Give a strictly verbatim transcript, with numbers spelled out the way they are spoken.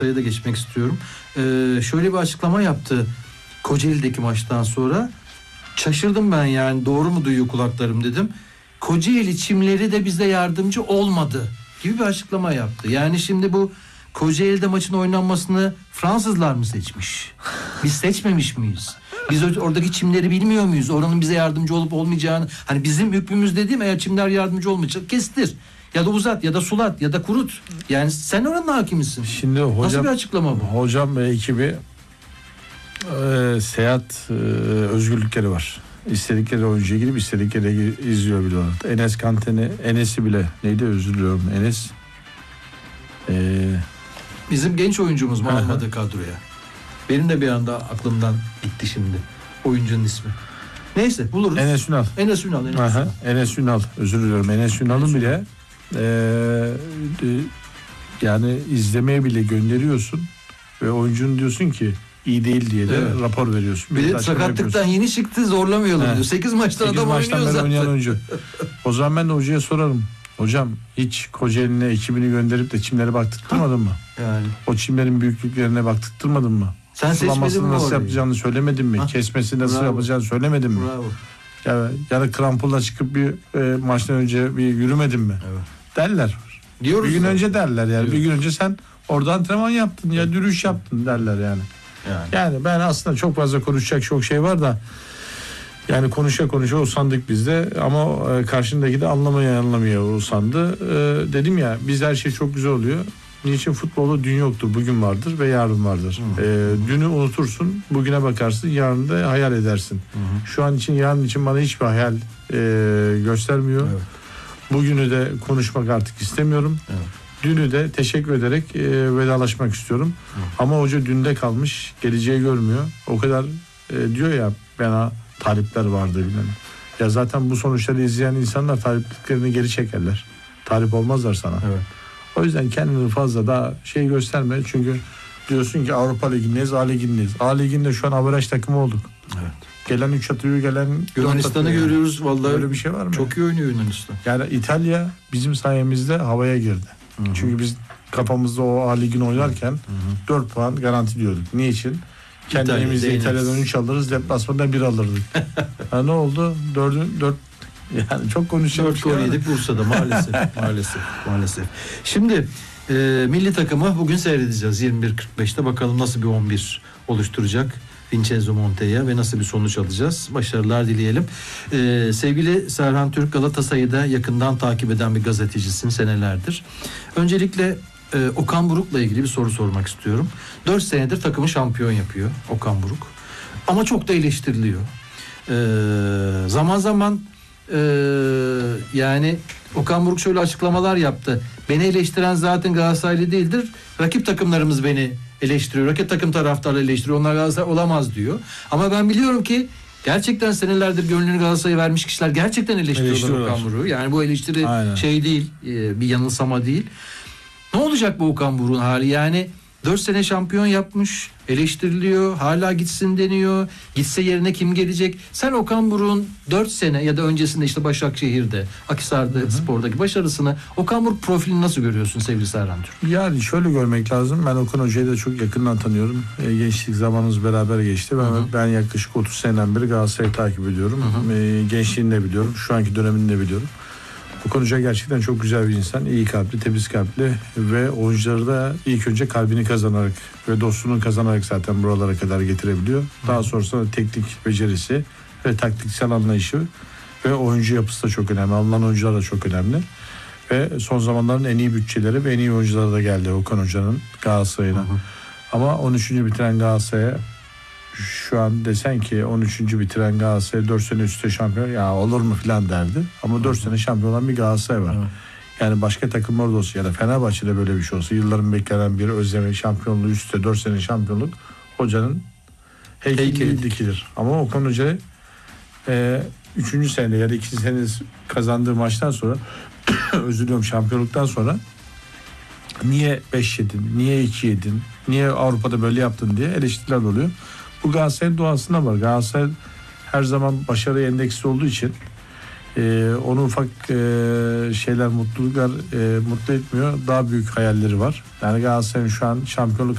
da geçmek istiyorum. Ee, şöyle bir açıklama yaptı Kocaeli'deki maçtan sonra. Şaşırdım ben, yani doğru mu duyuyor kulaklarım dedim. Kocaeli çimleri de bize yardımcı olmadı gibi bir açıklama yaptı. Yani şimdi bu Kocaeli'de maçın oynanmasını Fransızlar mı seçmiş? Biz seçmemiş miyiz? Biz oradaki çimleri bilmiyor muyuz? Oranın bize yardımcı olup olmayacağını. Hani bizim hükmümüz dediğim, eğer çimler yardımcı olmayacak kestir. Ya da uzat ya da sulat ya da kurut. Yani sen oranın hakimisin. Şimdi hocam, nasıl bir açıklama bu? Hocam ve ekibi e, seyahat e, özgürlükleri var. İstedikleri oyuncuya girip istedikleri izliyor bile onu. Enes Kante'ni, Enes'i bile neydi, özür diliyorum, Enes e, bizim genç oyuncumuz mu almadı kadroya? Benim de bir anda aklımdan gitti şimdi oyuncunun ismi. Neyse buluruz. Enes Ünal. Enes Ünal. Enes Aha, Ünal. Enes Ünal. Özür diliyorum. Enes Ünal'ın bile e, e, yani izlemeye bile gönderiyorsun ve oyuncunun diyorsun ki iyi değil diye de evet. rapor veriyorsun. Bir de sakatlıktan yeni çıktı, zorlamayalım He. diyor. sekiz maçtan sekiz adam maçtan oynuyor zaten. oynayan oyuncu. O zaman ben de hocaya sorarım. Hocam hiç Kocaeli'ne ekibini gönderip de çimlere baktırtmadın mı? Yani. O çimlerin büyüklüklerine baktırtmadın mı? Sen seçmedin mi nasıl orayı? yapacağını söylemedin mi? Ha? Kesmesi nasıl Bravo. yapacağını söylemedin mi? Bravo. Ya, ya da krampolla çıkıp bir e, maçtan önce bir yürümedin mi? Evet. Derler. Diyoruz bir gün da. önce derler yani. Diyoruz. Bir gün önce sen orada antrenman yaptın ya yürüyüş yaptın derler yani. yani. Yani ben aslında çok fazla konuşacak çok şey var da yani konuşa konuşa usandık biz de ama e, karşındaki de anlamaya anlamaya usandı. E, dedim ya, biz her şey çok güzel oluyor. Niçin futbolda dün yoktur, bugün vardır ve yarın vardır. Hı. E, dünü unutursun, bugüne bakarsın, yarın da hayal edersin. Hı. Şu an için, yarın için bana hiçbir hayal e, göstermiyor. Evet. Bugünü de konuşmak artık istemiyorum. Evet. Dünü de teşekkür ederek e, vedalaşmak istiyorum. Evet. Ama hoca dünde kalmış, geleceği görmüyor. O kadar e, diyor ya, bana talipler vardı bilmem. Ya zaten bu sonuçları izleyen insanlar talipliklerini geri çekerler. Talip olmazlar sana. Evet. O yüzden kendini fazla daha şey gösterme. Çünkü diyorsun ki Avrupa Ligi'ndeyiz, A Ligi'ndeyiz. A Ligi'nde şu an averaj takımı olduk. Evet. Gelen üç atıyor, gelen Yunanistan'ı görüyoruz yani. Vallahi. Öyle bir şey var mı? Çok iyi oynuyor Yunanistan. Yani İtalya bizim sayemizde havaya girdi. Hı-hı. Çünkü biz kafamızda o A Ligi'ni oynarken dört puan garanti diyorduk. Niçin? Kendi evimizde İtalya'dan üç alırız, deplasmanda bir alırdık. Ha, ne oldu? dördün dört yani çok konuşuyoruz. dört gol yedik Bursa'da maalesef. maalesef. Maalesef. Şimdi e, milli takımı bugün seyredeceğiz yirmi bir kırk beşte. Bakalım nasıl bir on bir oluşturacak Vincenzo Montella ve nasıl bir sonuç alacağız. Başarılar dileyelim. Ee, sevgili Serhan Türk, Galatasaray'ı da yakından takip eden bir gazetecisin senelerdir. Öncelikle e, Okan Buruk'la ilgili bir soru sormak istiyorum. dört senedir takımı şampiyon yapıyor Okan Buruk. Ama çok da eleştiriliyor. Ee, zaman zaman e, yani Okan Buruk şöyle açıklamalar yaptı. Beni eleştiren zaten Galatasaraylı değildir. Rakip takımlarımız beni eleştiriyor. Rakip takım taraftarları eleştiriyor. Onlar Galatasaray olamaz diyor. Ama ben biliyorum ki gerçekten senelerdir gönlünü Galatasaray'a vermiş kişiler gerçekten eleştiriyorlar Okan Buruk'u. Yani bu eleştiri Aynen. şey değil, bir yanılsama değil. Ne olacak bu Okan Buruk'un hali? Yani dört sene şampiyon yapmış, eleştiriliyor, hala gitsin deniyor. Gitse yerine kim gelecek? Sen Okan Buruk'un dört sene ya da öncesinde işte Başakşehir'de, Akhisar'da, hı hı. Spor'daki başarısını, Okan Buruk profilini nasıl görüyorsun sevgili Serhan Türk? Yani şöyle görmek lazım. Ben Okan Hoca'yı da çok yakından tanıyorum. E, gençlik zamanımız beraber geçti. Ben, hı hı. ben yaklaşık otuz seneden beri Galatasaray'ı takip ediyorum. Hı hı. E, gençliğini de biliyorum. Şu anki dönemini de biliyorum. Okan Hoca gerçekten çok güzel bir insan. İyi kalpli, temiz kalpli ve oyuncuları da ilk önce kalbini kazanarak ve dostluğunu kazanarak zaten buralara kadar getirebiliyor. Daha sonrasında teknik becerisi ve taktiksel anlayışı ve oyuncu yapısı da çok önemli. Alınan oyuncular da çok önemli. Ve son zamanların en iyi bütçeleri ve en iyi oyuncuları da geldi Okan Hoca'nın Galatasaray'ına. Ama on üçüncü bitiren Galatasaray'a şu an desen ki on üçüncü bitiren Galatasaray dört sene üstte şampiyon, ya olur mu filan derdi. Ama dört sene şampiyon olan bir Galatasaray var. Evet. Yani başka takımlar da olsa ya da Fenerbahçe'de böyle bir şey olsa, yılların beklenen bir özlemi şampiyonluğu üstte dört sene şampiyonluk hocanın heykeli dikilir. Ama Okan Hoca e, üçüncü sene ya da ikinci sene kazandığı maçtan sonra özür diliyorum şampiyonluktan sonra niye beş yedin, niye iki yedin, niye Avrupa'da böyle yaptın diye eleştiriler oluyor. Bu Galatasaray'ın doğasında var. Galatasaray her zaman başarı endeksi olduğu için e, onu ufak e, şeyler, mutluluklar e, mutlu etmiyor. Daha büyük hayalleri var. Yani Galatasaray'ın şu an şampiyonluk